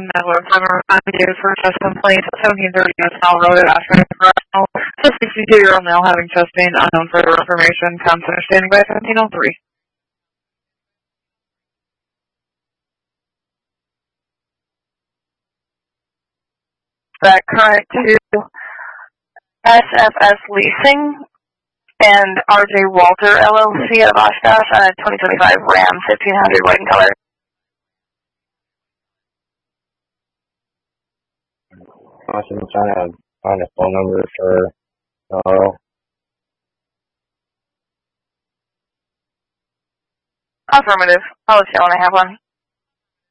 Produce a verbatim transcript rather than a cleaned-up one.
Netwood from a review for chest complaint at seventeen thirty South Road at Ashburn. Just sixty-two-year-old male having chest pain, unknown further information. Counselor standing by seventeen oh three. That current to S F S Leasing and R J Walter L L C out of Oshkosh on a twenty twenty-five Ram fifteen hundred white in color. Awesome. I'm trying to find a phone number for Earl. Affirmative. I'll let you know when I have one.